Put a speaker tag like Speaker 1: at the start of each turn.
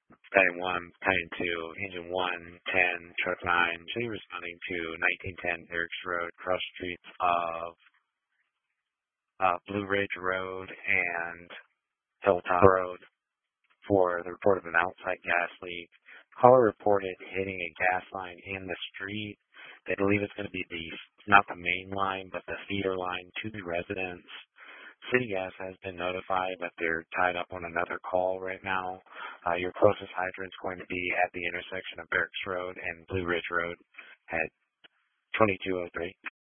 Speaker 1: Battalion 1, Battalion 2, Engine 1, 10, Truck 9, should be responding to 1910 Eric's Road, cross streets of Blue Ridge Road and Hilltop Road for the report of an outside gas leak. Caller reported hitting a gas line in the street. They believe it's going to be not the main line, but the feeder line to the residents. City Gas has been notified, but they're tied up on another call right now. Your closest hydrant is going to be at the intersection of Barracks Road and Blue Ridge Road at 2203.